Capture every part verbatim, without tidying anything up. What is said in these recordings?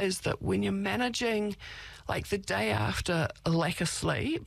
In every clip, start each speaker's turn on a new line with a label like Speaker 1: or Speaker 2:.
Speaker 1: is that when you're managing, like the day after a lack of sleep,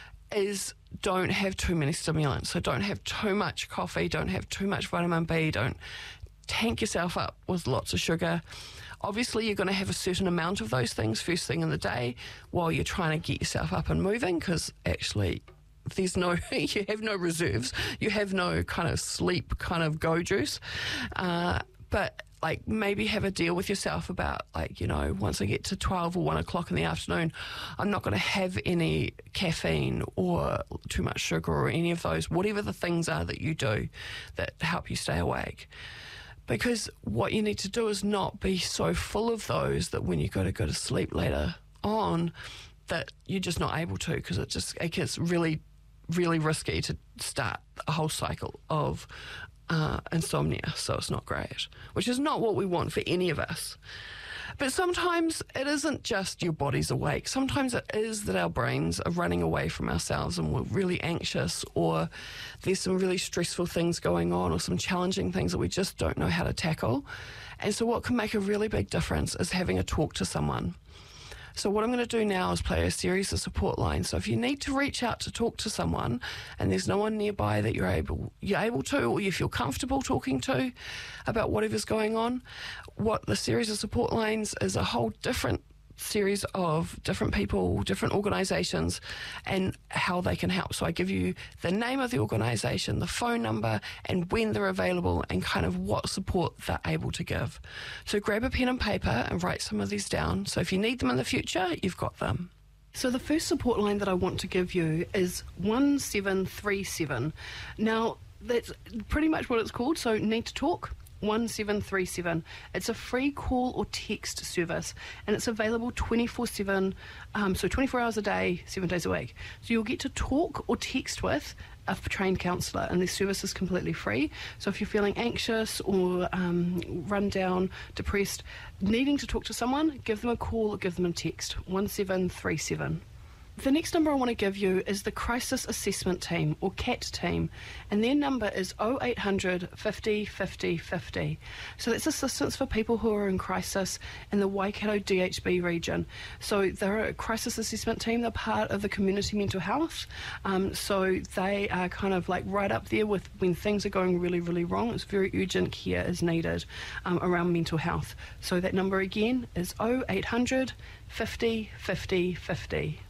Speaker 1: is don't have too many stimulants. So don't have too much coffee, don't have too much vitamin B, don't tank yourself up with lots of sugar. Obviously, you're going to have a certain amount of those things first thing in the day while you're trying to get yourself up and moving, because actually there's no, you have no reserves. You have no kind of sleep kind of go juice. Uh, but like maybe have a deal with yourself about like, you know, once I get to twelve or one o'clock in the afternoon, I'm not going to have any caffeine or too much sugar or any of those, whatever the things are that you do that help you stay awake. Because what you need to do is not be so full of those that when you go to go to sleep later on, that you're just not able to, because it just it gets really, really risky to start a whole cycle of uh, insomnia. So it's not great, which is not what we want for any of us. But sometimes it isn't just your body's awake. Sometimes it is that our brains are running away from ourselves and we're really anxious, or there's some really stressful things going on, or some challenging things that we just don't know how to tackle. And so what can make a really big difference is having a talk to someone. So what I'm going to do now is play a series of support lines. So if you need to reach out to talk to someone and there's no one nearby that you're able you're able to, or you feel comfortable talking to about whatever's going on, what the series of support lines is a whole different series of different people, different organisations, and how they can help. So I give you the name of the organisation, the phone number, and when they're available, and kind of what support they're able to give. So grab a pen and paper and write some of these down. So if you need them in the future, you've got them. So the first support line that I want to give you is one seven three seven. Now, that's pretty much what it's called, so Need to Talk. one seven three seven. It's a free call or text service, and it's available twenty-four seven, um, so twenty-four hours a day, seven days a week. So you'll get to talk or text with a trained counsellor, and this service is completely free. So if you're feeling anxious or um, run down, depressed, needing to talk to someone, give them a call or give them a text, one seven three seven. The next number I want to give you is the Crisis Assessment Team, or C A T team, and their number is oh eight hundred fifty fifty fifty. So that's assistance for people who are in crisis in the Waikato D H B region. So they're a crisis assessment team, they're part of the community mental health, um, so they are kind of like right up there with when things are going really, really wrong. It's very urgent care is needed um, around mental health. So that number again is oh eight hundred fifty fifty fifty.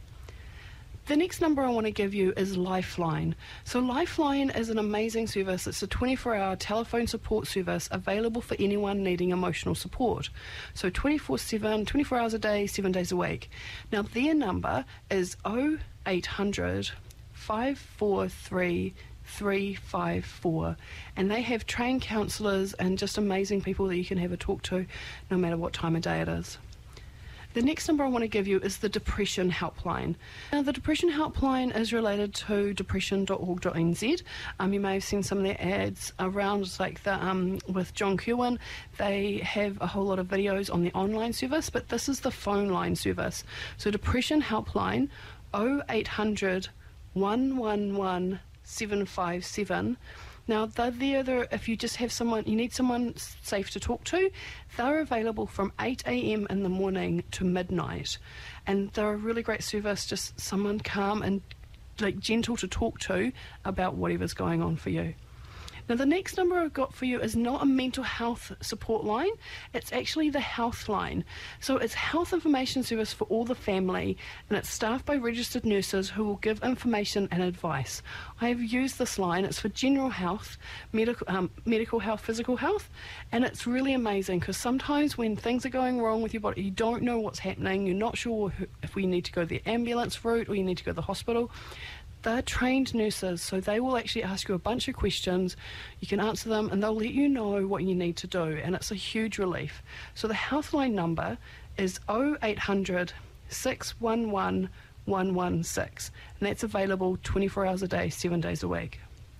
Speaker 1: The next number I want to give you is Lifeline. So Lifeline is an amazing service. It's a twenty-four hour telephone support service available for anyone needing emotional support. So twenty-four seven, twenty-four hours a day, seven days a week. Now their number is oh eight hundred five four three three five four, and they have trained counsellors and just amazing people that you can have a talk to no matter what time of day it is. The next number I want to give you is the Depression Helpline. Now, the Depression Helpline is related to depression dot org dot n z. Um, you may have seen some of their ads around, it's like the, um, with John Kirwan. They have a whole lot of videos on the online service, but this is the phone line service. So Depression Helpline, oh eight hundred one one one seven five seven. Now, they're there, they're, if you just have someone, you need someone safe to talk to, they're available from eight a m in the morning to midnight. And they're a really great service, just someone calm and like gentle to talk to about whatever's going on for you. Now, the next number I've got for you is not a mental health support line, it's actually the Health Line. So it's health information service for all the family, and it's staffed by registered nurses who will give information and advice. I have used this line, it's for general health, medical, um, medical health, physical health, and it's really amazing because sometimes when things are going wrong with your body, you don't know what's happening, you're not sure if we need to go the ambulance route or you need to go to the hospital. They're trained nurses, so they will actually ask you a bunch of questions. You can answer them and they'll let you know what you need to do, and it's a huge relief. So the Healthline number is oh eight hundred six one one one one six, and that's available twenty-four hours a day, seven days a week.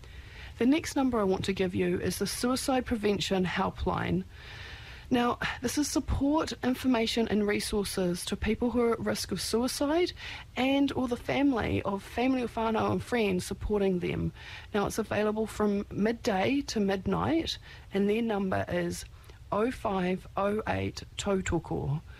Speaker 1: The next number I want to give you is the Suicide Prevention Helpline. Now, this is support, information and resources to people who are at risk of suicide and or the family of family or whānau and friends supporting them. Now, it's available from midday to midnight, and their number is oh five oh eight tautoko.